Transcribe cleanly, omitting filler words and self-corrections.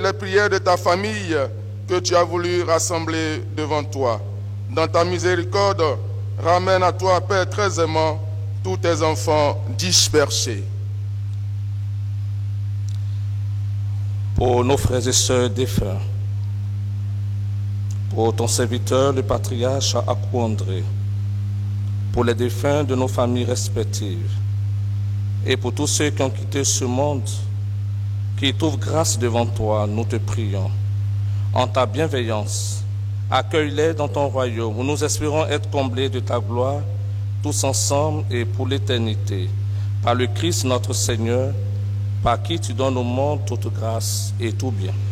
les prières de ta famille que tu as voulu rassembler devant toi. Dans ta miséricorde, ramène à toi, Père très aimant, tous tes enfants dispersés. Pour nos frères et sœurs défunts, pour ton serviteur, le patriarche Akou André, pour les défunts de nos familles respectives, et pour tous ceux qui ont quitté ce monde, qui trouvent grâce devant toi, nous te prions. En ta bienveillance, accueille-les dans ton royaume, où nous espérons être comblés de ta gloire, tous ensemble et pour l'éternité, par le Christ notre Seigneur, par qui tu donnes au monde toute grâce et tout bien.